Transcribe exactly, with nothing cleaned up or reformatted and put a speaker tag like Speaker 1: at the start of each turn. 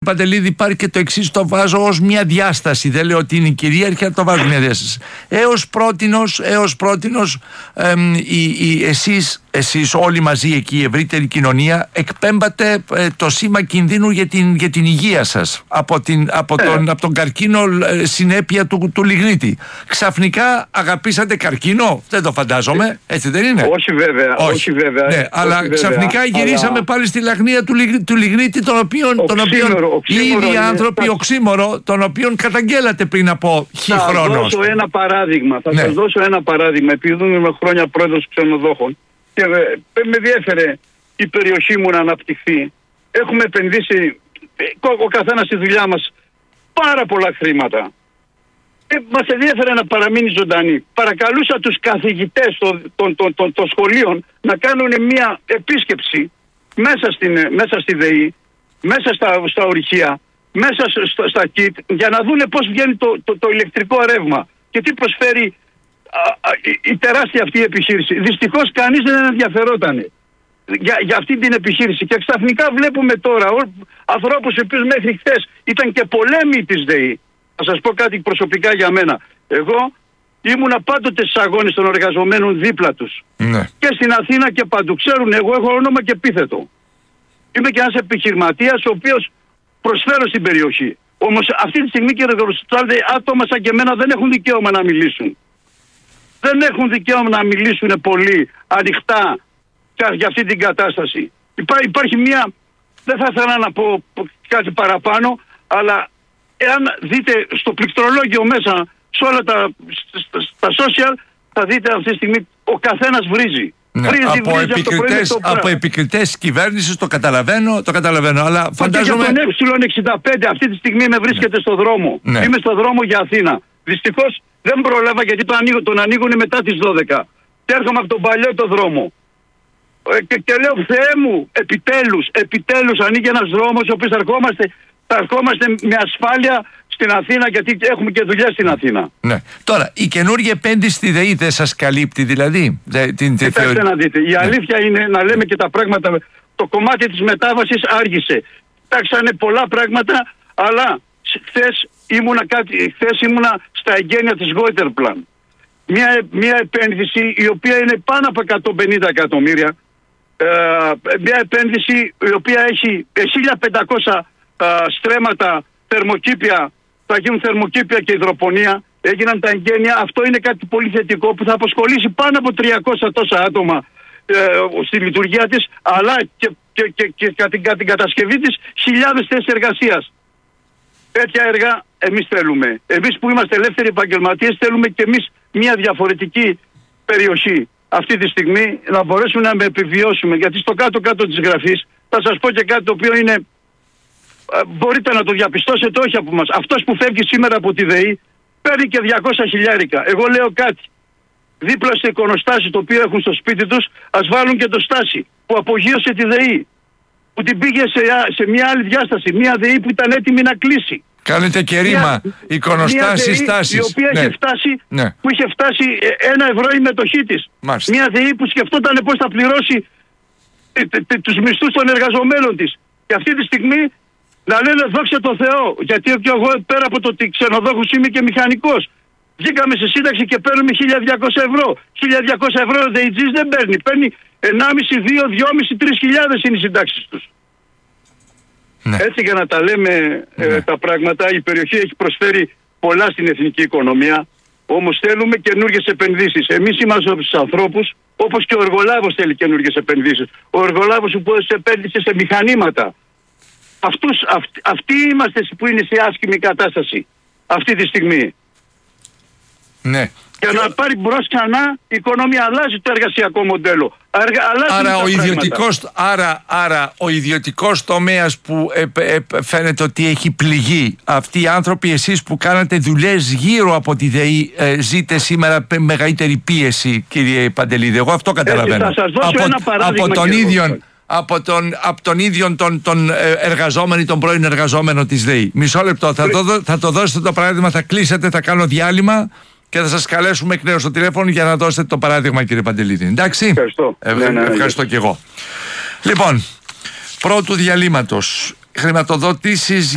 Speaker 1: Παντελίδη, υπάρχει και το εξής, το βάζω ως μια διάσταση. Δεν λέω ότι είναι η κυρίαρχη, αλλά το βάζω μια διάσταση. Έως πρότινος, έως πρότινος εμ, η, η, εσείς, εσείς όλοι μαζί εκεί, η ευρύτερη κοινωνία, εκπέμπατε ε, το σήμα κινδύνου για την, για την υγεία σας από, την, από,
Speaker 2: ε.
Speaker 1: τον, από τον καρκίνο ε, συνέπεια του, του λιγνίτη. Ξαφνικά αγαπήσατε καρκίνο, δεν το φαντάζομαι, έτσι δεν είναι?
Speaker 2: Όχι βέβαια, όχι, όχι βέβαια.
Speaker 1: Ναι,
Speaker 2: όχι
Speaker 1: αλλά
Speaker 2: βέβαια,
Speaker 1: ξαφνικά γυρίσαμε
Speaker 2: αλλά...
Speaker 1: πάλι στη λαγνία του, λιγ, του λιγνίτη, τον οποίον, τον οποίον οι ίδιοι άνθρωποι, θα... οξύμορο, τον οποίον καταγγέλατε πριν από χι χρόνο.
Speaker 2: Θα δώσω ένα παράδειγμα, θα
Speaker 1: ναι.
Speaker 2: σας δώσω ένα παράδειγμα, επειδή είμαι χρόνια πρόεδρος ξενοδόχων και με διέφερε η περιοχή μου να αναπτυχθεί. Έχουμε επενδύσει ο καθένας στη δουλειά μας πάρα πολλά χρήματα. Ε, μας ενδιαφέρε να παραμείνει ζωντανή. Παρακαλούσα τους καθηγητές των, των, των, των, των σχολείων να κάνουν μια επίσκεψη μέσα, στην, μέσα στη ΔΕΗ, μέσα στα, στα ορυχεία, μέσα στα, στα κιτ, για να δούνε πώς βγαίνει το, το, το ηλεκτρικό ρεύμα και τι προσφέρει α, α, η, η τεράστια αυτή επιχείρηση. Δυστυχώς κανείς δεν ενδιαφερόταν για, για αυτή την επιχείρηση και ξαφνικά βλέπουμε τώρα ο, ανθρώπους οι οποίοι μέχρι χθες ήταν και πολέμοι της ΔΕΗ. Θα σας πω κάτι προσωπικά για μένα. Εγώ ήμουνα πάντοτε στις αγώνες των εργαζομένων δίπλα τους.
Speaker 1: Ναι. Και
Speaker 2: στην Αθήνα και παντού. Ξέρουν, εγώ έχω όνομα και επίθετο. Είμαι και ένας επιχειρηματίας ο οποίος προσφέρω στην περιοχή. Όμως αυτή τη στιγμή, κύριε Γρουστάλτε, άτομα σαν και εμένα δεν έχουν δικαίωμα να μιλήσουν. Δεν έχουν δικαίωμα να μιλήσουν πολύ ανοιχτά για αυτή την κατάσταση. Υπά, υπάρχει μια, δεν θα ήθελα να πω κάτι παραπάνω, αλλά εάν δείτε στο πληκτρολόγιο μέσα, σε όλα τα, στα social, θα δείτε αυτή τη στιγμή ο καθένας βρίζει.
Speaker 1: Ναι,
Speaker 2: βρίζει,
Speaker 1: από,
Speaker 2: βρίζει
Speaker 1: επικριτές, από, από επικριτές κυβέρνησης το καταλαβαίνω, το καταλαβαίνω, αλλά φαντάζομαι...
Speaker 2: Και για τον Εύσιλον εξήντα πέντε αυτή τη στιγμή με βρίσκεται ναι. στο δρόμο. Ναι. Είμαι στο δρόμο για Αθήνα. Δυστυχώς δεν προλάβα γιατί τον, ανοίγω, τον ανοίγουν μετά τις δώδεκα. Και έρχομαι από τον παλιό το δρόμο. Ε, και, και λέω, Θεέ μου, επιτέλους, επιτέλους ανοίγει ένας δρόμος ο οποίος θα ερχόμαστε, θα ερχόμαστε με ασφάλεια στην Αθήνα, γιατί έχουμε και δουλειά στην Αθήνα.
Speaker 1: Ναι. Τώρα, η καινούργια επένδυση στη ΔΕΗ δεν σας καλύπτει, δηλαδή? Δε, την,
Speaker 2: Κοιτάξτε να δείτε. Η ναι. αλήθεια είναι να λέμε και τα πράγματα. Το κομμάτι της μετάβασης άργησε. Κοιτάξανε πολλά πράγματα, αλλά χθες ήμουνα, κάτι, χθες ήμουνα στα εγγένεια της Γόιτερπλαν. Μια, μια επένδυση η οποία είναι πάνω από εκατόν πενήντα εκατομμύρια. Ε, μια επένδυση η οποία έχει χίλια πεντακόσια ε, στρέμματα, θερμοκήπια, θα γίνουν θερμοκήπια και υδροπονία, έγιναν τα εγγένεια. Αυτό είναι κάτι πολύ θετικό που θα απασχολήσει πάνω από τριακόσια τόσα άτομα ε, στη λειτουργία της, αλλά και, και, και, και κατά την, την κατασκευή της χιλιάδες θέσεις εργασίας. Τέτοια έργα εμείς θέλουμε. Εμείς που είμαστε ελεύθεροι επαγγελματίες θέλουμε και εμείς μια διαφορετική περιοχή αυτή τη στιγμή να μπορέσουμε να επιβιώσουμε, γιατί στο κάτω-κάτω της γραφής θα σας πω και κάτι το οποίο είναι, μπορείτε να το διαπιστώσετε, όχι από μας. Αυτός που φεύγει σήμερα από τη ΔΕΗ παίρνει και διακόσια χιλιάρικα. Εγώ λέω κάτι. Δίπλα στο εικονοστάσι το οποίο έχουν στο σπίτι τους, ας βάλουν και το στάσι που απογείωσε τη ΔΕΗ. Που την πήγε σε, σε μια άλλη διάσταση. Μια ΔΕΗ που ήταν έτοιμη να κλείσει.
Speaker 1: Κάνετε και ρήμα. Εικονοστάσι, στάσεις.
Speaker 2: Η οποία ναι. είχε φτάσει, ναι. που είχε φτάσει ένα ευρώ η μετοχή της. Μάλιστα. Μια ΔΕΗ που σκεφτόταν πώς θα πληρώσει ε, τε, τε, τους μισθούς των εργαζομένων της. Και αυτή τη στιγμή να λένε δόξα τω Θεώ, γιατί και εγώ πέρα από το ότι ξενοδόχος είμαι και μηχανικός. Βγήκαμε σε σύνταξη και παίρνουμε χίλια διακόσια ευρώ. χίλια διακόσια ευρώ ο ΔΕΙΤΖΙΣ δεν παίρνει. Παίρνει ενάμιση, δύο, δυόμισι, τρεις χιλιάδες είναι οι συντάξεις τους. Ναι. Έτσι για να τα λέμε ναι. ε, τα πράγματα, η περιοχή έχει προσφέρει πολλά στην εθνική οικονομία. Όμως θέλουμε καινούργιες επενδύσεις. Εμείς είμαστε στους ανθρώπους, όπως και ο εργολάβος θέλει καινούργιες επενδύσεις. Ο εργολάβος που επένδυσε σε μηχανήματα. Αυτούς, αυ, αυτοί είμαστε που είναι σε άσχημη κατάσταση αυτή τη στιγμή.
Speaker 1: Ναι.
Speaker 2: Για να πάρει μπρος ξανά η οικονομία, αλλάζει το εργασιακό μοντέλο.
Speaker 1: Άρα ο, ιδιωτικός, άρα, άρα ο ιδιωτικός τομέας που ε, ε, φαίνεται ότι έχει πληγεί, αυτοί οι άνθρωποι, εσείς που κάνατε δουλειές γύρω από τη ΔΕΗ, ε, ζείτε σήμερα μεγαλύτερη πίεση, κύριε Παντελίδη? Εγώ αυτό καταλαβαίνω.
Speaker 2: Έτσι, θα σας δώσω
Speaker 1: από,
Speaker 2: ένα παράδειγμα,
Speaker 1: από τον ίδιο από τον, από τον ίδιο τον, τον εργαζόμενο ή τον πρώην εργαζόμενο της ΔΕΗ. Μισό λεπτό, θα το, θα το δώσετε το παράδειγμα, θα κλείσετε, θα κάνω διάλειμμα και θα σας καλέσουμε εκ νέου στο τηλέφωνο για να δώσετε το παράδειγμα, κύριε Παντελίδη. Εντάξει.
Speaker 2: Ευχαριστώ.
Speaker 1: Ε,
Speaker 2: ναι, ναι, ναι,
Speaker 1: ευχαριστώ
Speaker 2: ναι.
Speaker 1: και εγώ. Λοιπόν, πρώτου διαλύματος, χρηματοδοτήσεις